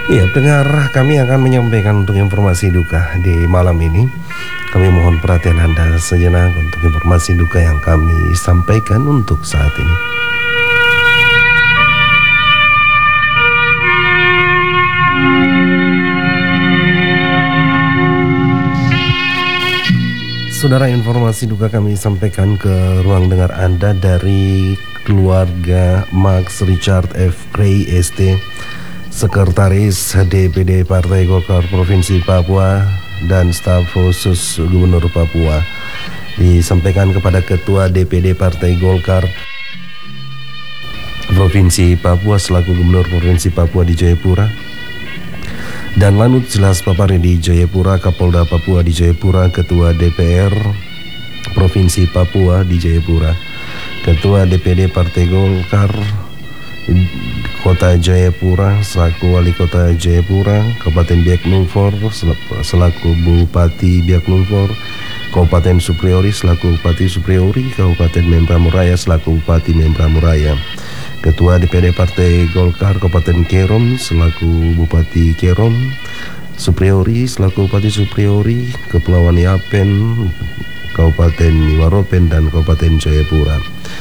Iya, pendengar, kami akan menyampaikan untuk informasi duka di malam ini. Kami mohon perhatian Anda sejenak untuk informasi duka yang kami sampaikan untuk saat ini. Saudara, informasi duka kami sampaikan ke ruang dengar Anda dari keluarga Max Richard F. Gray ST, Sekretaris DPD Partai Golkar Provinsi Papua dan staf khusus Gubernur Papua. Disampaikan kepada Ketua DPD Partai Golkar Provinsi Papua selaku Gubernur Provinsi Papua di Jayapura, dan Lanut Jelas Papari di Jayapura, Kapolda Papua di Jayapura, Ketua DPR Provinsi Papua di Jayapura, Ketua DPD Partai Golkar Kota Jayapura selaku Wali Kota Jayapura, Kabupaten Biak Numfor selaku Bupati Biak Numfor, Kabupaten Supriori selaku Bupati Supriori, Kabupaten Membramuraya selaku Bupati Membramuraya, Ketua DPD Partai Golkar Kabupaten Kerom selaku Bupati Kerom, Supriori selaku Bupati Supriori, Kepulauan Yapen, Kabupaten Waropen dan Kabupaten Jayapura,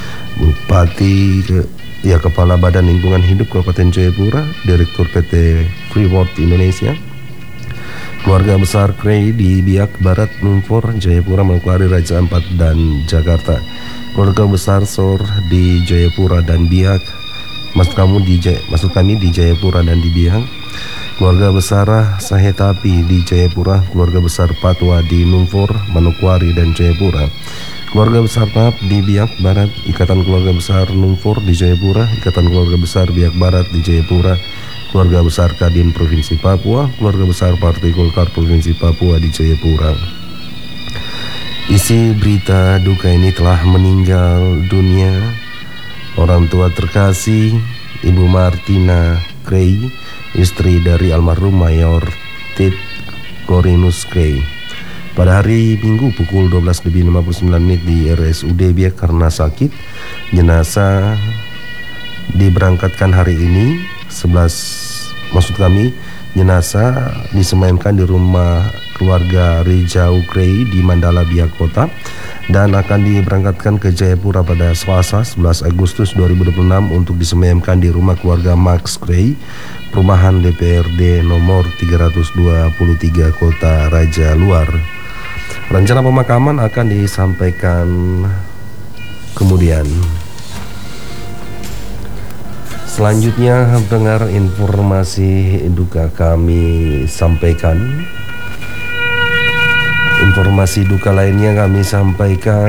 Kepala Badan Lingkungan Hidup Kabupaten Jayapura, Direktur PT Freeport Indonesia, keluarga besar Gray di Biak Barat Numfor, Jayapura, Manokwari, Raja Ampat dan Jakarta, keluarga besar SOR di Jayapura dan Biak, maksud kami di Jayapura dan di Biak, keluarga besar Sahetapi di Jayapura, keluarga besar Patwa di Numfor, Manokwari dan Jayapura, keluarga besar Pap di Biak Barat, Ikatan Keluarga Besar Numfor di Jayapura, Ikatan Keluarga Besar Biak Barat di Jayapura, keluarga besar Kadin Provinsi Papua, keluarga besar Partai Golkar Provinsi Papua di Jayapura. Isi berita duka ini telah meninggal dunia orang tua terkasih Ibu Martina Gray, istri dari almarhum Mayor Tit Corinus Gray, pada hari Minggu pukul 12:59 di RSUD Biak karena sakit. Jenazah diberangkatkan hari ini jenazah disemayamkan di rumah keluarga Rijau Gray di Mandala Biak Kota dan akan diberangkatkan ke Jayapura pada Selasa 11 Agustus 2026 untuk disemayamkan di rumah keluarga Max Gray, perumahan DPRD nomor 323 Kota Raja Luar. Rencana pemakaman akan disampaikan kemudian. Selanjutnya, dengar informasi duka kami sampaikan. Informasi duka lainnya kami sampaikan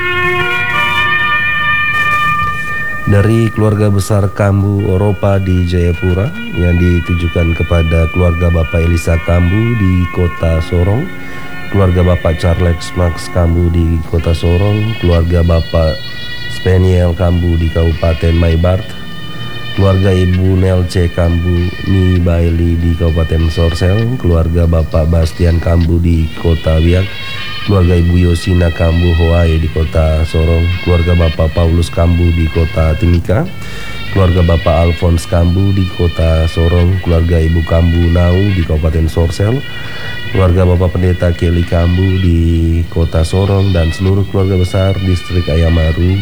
dari keluarga besar Kambu Oropa di Jayapura yang ditujukan kepada keluarga Bapak Elisa Kambu di Kota Sorong, keluarga Bapak Charles Max Kambu di Kota Sorong, keluarga Bapak Spaniel Kambu di Kabupaten Maibart, keluarga Ibu Nelce Kambu Ni Baili di Kabupaten Sorsel, keluarga Bapak Bastian Kambu di Kota Biak, keluarga Ibu Yosina Kambu Hoai di Kota Sorong, keluarga Bapak Paulus Kambu di Kota Timika, keluarga Bapak Alphonse Kambu di Kota Sorong, keluarga Ibu Kambu Nau di Kabupaten Sorsel, keluarga Bapak Pendeta Kelly Kambu di Kota Sorong, dan seluruh keluarga besar distrik Ayamaru,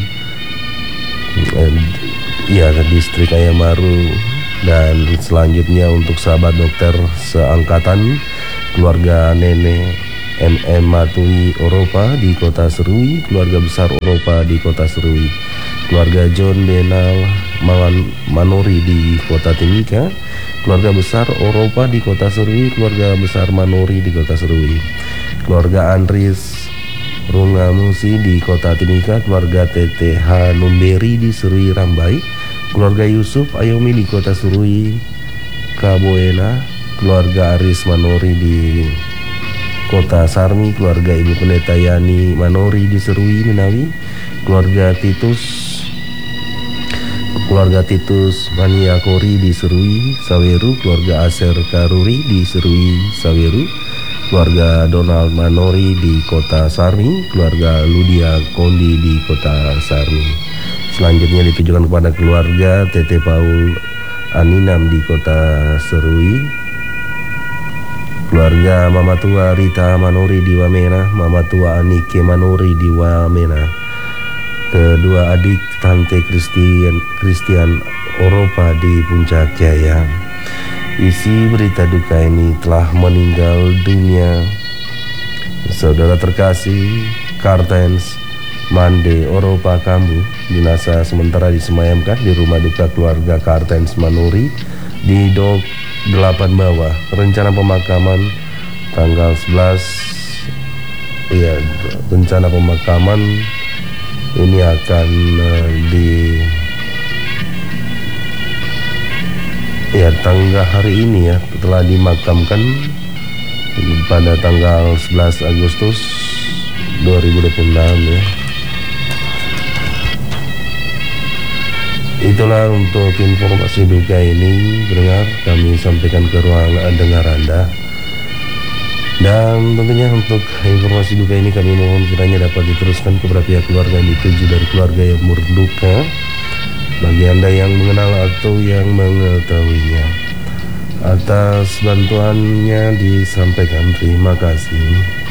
distrik Ayamaru. Dan selanjutnya untuk sahabat dokter seangkatan, keluarga Nenek MM Matui Oropa di Kota Serui, keluarga besar Oropa di Kota Serui, keluarga John Benal Manori di Kota Timika, keluarga besar Oropa di Kota Serui, keluarga besar Manori di Kota Serui, keluarga Andris Rungamusi di Kota Timika, keluarga TTH Numberi di Serui Rambai, keluarga Yusuf Ayomi di Kota Serui Kaboena, keluarga Aris Manori di Kota Sarmi, keluarga Ibu Pendeta Yani Manori di Serui Menawi, keluarga Titus Maniakori di Serui Saweru, keluarga Aser Karuri di Serui Saweru, keluarga Donald Manori di Kota Sarmi, keluarga Ludia Kondi di Kota Sarmi. Selanjutnya ditujukan kepada keluarga Tete Paul Aninam di Kota Serui, keluarga Mama Tua Rita Manuri di Wamena, Mama Tua Anike Manuri di Wamena, kedua adik Tante Christian Oropa di Puncak Jaya. Isi berita duka ini telah meninggal dunia saudara terkasih Kartens Mande Oropa Kambu. Jenazah sementara disemayamkan di rumah duka keluarga Kartens Manuri di Dok 8 Bawah. Rencana pemakaman tanggal 11, ya, rencana pemakaman ini akan tanggal hari ini ya, telah dimakamkan pada tanggal 11 Agustus 2026 ya. Itulah untuk informasi duka ini, pendengar, kami sampaikan ke ruang dengar Anda. Dan tentunya untuk informasi duka ini kami mohon kiranya dapat diteruskan kepada pihak keluarga yang dituju dari keluarga yang berduka. Bagi Anda yang mengenal atau yang mengetahuinya, atas bantuannya disampaikan terima kasih.